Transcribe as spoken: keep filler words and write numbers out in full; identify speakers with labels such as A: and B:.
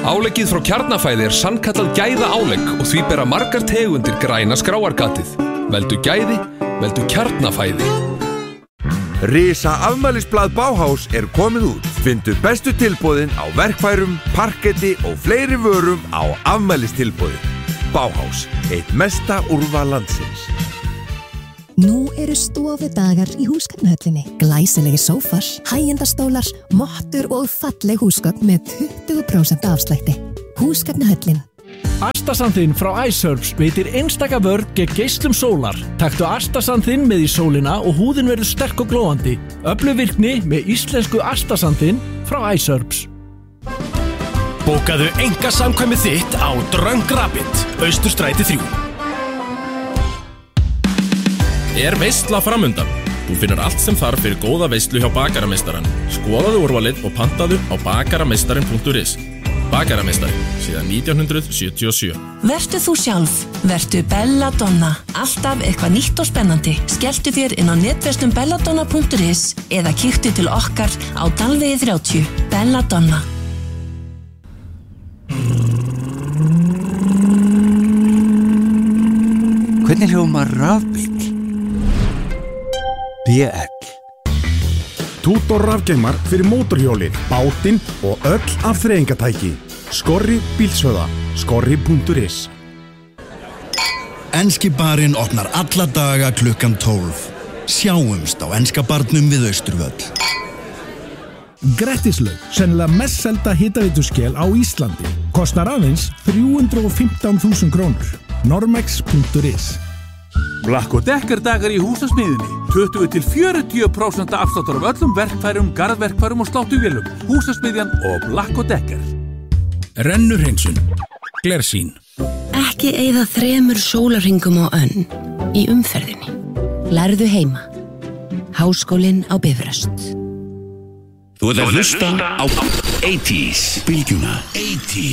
A: Áleggið frá Kjarnafæði er sannkallað gæða álegg og því bera margar tegundir græna skráargatið. Veldu gæði, veldu Kjarnafæði.
B: Risa afmælisblað Bauhaus er komið út. Findu bestu tilboðin á verkfærum, parketti og fleiri vörum á afmælistilboði. Bauhaus, eitt mesta úrval landsins.
C: Nú eru stofudagar í húsgagnahöllinni. Glæsilegi sófar, hægjendastólar, mottur og falleg húsgögn með tuttugu prósent afslætti. Húsgagnahöllin.
D: Astasanþinn frá iSerbs veitir einstaka vörn gegn geislum sólar. Taktu Astasanþinn með í sólina og húðin verður sterk og glóandi. Öflug virkni með íslensku Astasanþinn frá iSerbs.
E: Bókaðu einkasamkvæmið þitt á Dröng Rabbit, Austurstræti þrjú. Er veisla framundan? Þú finnur allt sem þarf fyrir góða veislu hjá Bakarameistarann. Skoðaðu úrvalið og pantaðu á bakarameistarinn punktur is. Bakarameistari, síðan nítján hundruð sjötíu og sjö.
F: Vertu þú sjálf, vertu Belladonna. Alltaf eitthvað nýtt og spennandi. Skelltu þér inn á netverslun belladonna punktur is eða kíktu til okkar á Dalvegi þrjátíu. Belladonna.
G: Hvernig hljómar rafbíll? B L.
H: Tútor rafgeimar fyrir mótorhjólið, bátinn og öll afþreyingatæki. Skorri bílsöða, skorri punktur is.
I: Enski barinn opnar alla daga klukkan tólf. Sjáumst á enska barnum við Austurvöll.
H: Grettislaug, sennilega mest selda hitaveituskel á Íslandi. Kostar aðeins þrjú hundruð og fimmtán þúsund krónur. Normex punktur is.
J: Black og Decker dagar í húsasmiðjunni. tuttugu til fjörutíu prósent afsláttur af öllum verkfærum, garðverkfærum og sláttuvélum. Húsasmiðjan og Black og Decker.
E: Rennurhreinsun. Glersýn.
F: Ekki eyða þremur sólarhringum á önn í umferðinni. Lærðu heima. Háskólinn á Bifröst.
E: Þú ert að hlusta á áttatíu, bylgjuna áttatíu.